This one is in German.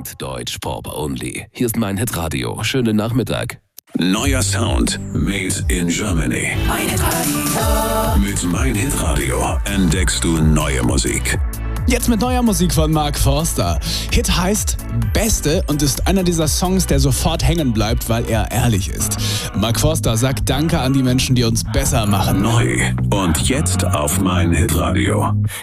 singt Deutsch Pop Only. Hier ist mein Hitradio. Schönen Nachmittag. Neuer Sound made in Germany. Mein Hitradio. Mit Mein Hitradio entdeckst du neue Musik. Jetzt mit neuer Musik von Mark Forster. Hit heißt Beste und ist einer dieser Songs, der sofort hängen bleibt, weil er ehrlich ist. Mark Forster sagt Danke an die Menschen, die uns besser machen. Neu und jetzt auf Mein Hitradio.